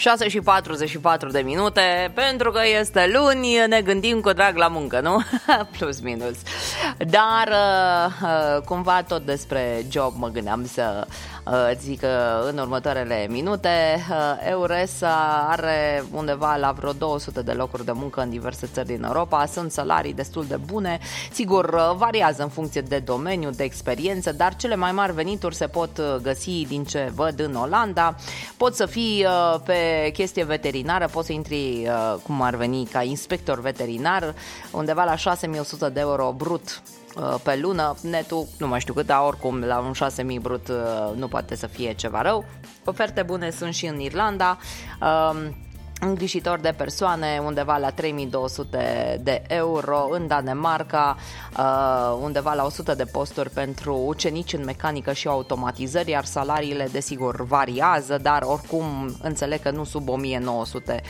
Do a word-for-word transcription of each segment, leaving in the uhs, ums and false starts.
șase și patruzeci și patru de minute, pentru că este luni, ne gândim cu drag la muncă, nu? Plus minus. Dar cumva tot despre job mă gândeam să zic că în următoarele minute EURES are undeva la vreo două sute de locuri de muncă în diverse țări din Europa. Sunt salarii destul de bune. Sigur, variază în funcție de domeniu, de experiență, dar cele mai mari venituri se pot găsi, din ce văd, în Olanda. Poți să fii pe chestie veterinară, poți să intri cum ar veni ca inspector veterinar, undeva la șase mii o sută de euro brut pe lună, netul nu mai știu cât, dar oricum la un șase mii brut nu poate să fie ceva rău. Oferte bune sunt și în Irlanda, îngrijitor de persoane undeva la trei mii două sute de euro, în Danemarca undeva la o sută de posturi pentru ucenici în mecanică și automatizări, iar salariile desigur variază, dar oricum înțeleg că nu sub o mie nouă sute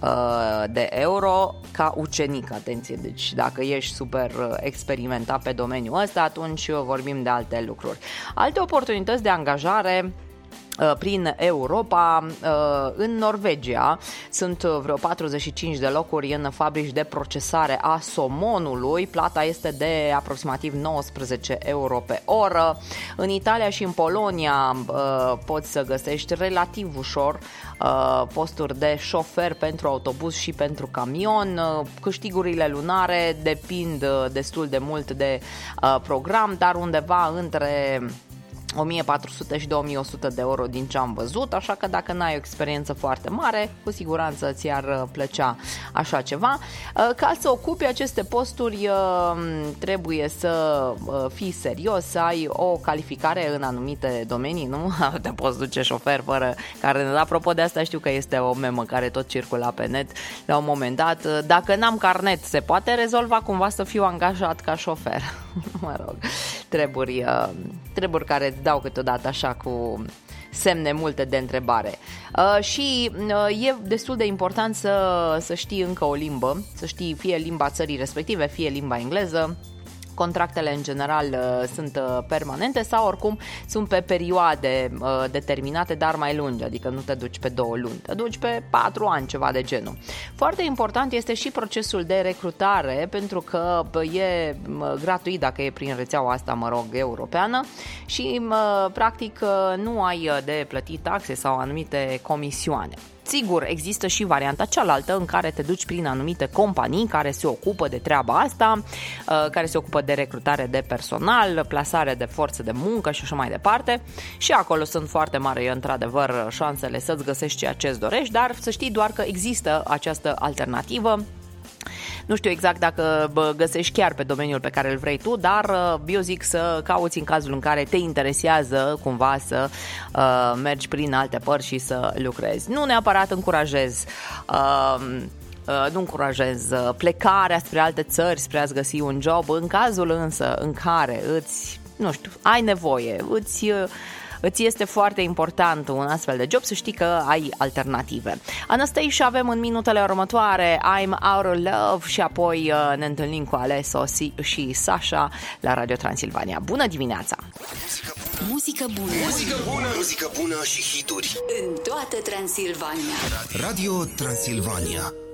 de euro ca ucenic, atenție, deci dacă ești super experimentat pe domeniul ăsta, atunci vorbim de alte lucruri. Alte oportunități de angajare prin Europa, în Norvegia sunt vreo patruzeci și cinci de locuri în fabrici de procesare a somonului, plata este de aproximativ nouăsprezece euro pe oră. În Italia și în Polonia poți să găsești relativ ușor posturi de șofer pentru autobuz și pentru camion. Câștigurile lunare depind destul de mult de program, dar undeva între o mie patru sute și două mii o sută de euro din ce am văzut, așa că dacă n-ai o experiență foarte mare, cu siguranță ți-ar plăcea așa ceva. Ca să ocupi aceste posturi trebuie să fii serios, să ai o calificare în anumite domenii, nu? Te poți duce șofer fără carnet. Apropo de asta, știu că este o memă care tot circula pe net la un moment dat. Dacă n-am carnet, se poate rezolva cumva să fiu angajat ca șofer? Mă rog, treburi, treburi care îți dau câteodată așa cu semne multe de întrebare. Uh, și uh, e destul de important să, să știi încă o limbă, să știi fie limba țării respective, fie limba engleză. Contractele în general uh, sunt uh, permanente sau oricum sunt pe perioade uh, determinate, dar mai lungi, adică nu te duci pe două luni, te duci pe patru ani, ceva de genul. Foarte important este și procesul de recrutare, pentru că e uh, gratuit dacă e prin rețeaua asta, mă rog, europeană și uh, practic uh, nu ai de plătit taxe sau anumite comisioane. Sigur, există și varianta cealaltă în care te duci prin anumite companii care se ocupă de treaba asta, care se ocupă de recrutare de personal, plasare de forță de muncă și așa mai departe. Și acolo sunt foarte mari, într-adevăr, șansele să-ți găsești ceea ce îți dorești, dar să știi doar că există această alternativă. Nu știu exact dacă găsești chiar pe domeniul pe care îl vrei tu, dar eu zic să cauți în cazul în care te interesează cumva să uh, mergi prin alte părți și să lucrezi. Nu neapărat încurajez uh, uh, nu încurajez plecarea spre alte țări, spre a-ți găsi un job. În cazul însă în care îți, nu știu, ai nevoie, îți uh, îți este foarte important un astfel de job, să știi că ai alternative. Anastasia avem în minutele următoare, I'm Out of Love, și apoi uh, ne întâlnim cu Alesso și Sasha la Radio Transilvania. Bună dimineața! Muzică bună! Muzică bună! Muzică bună și hituri în toată Transilvania. Radio Transilvania.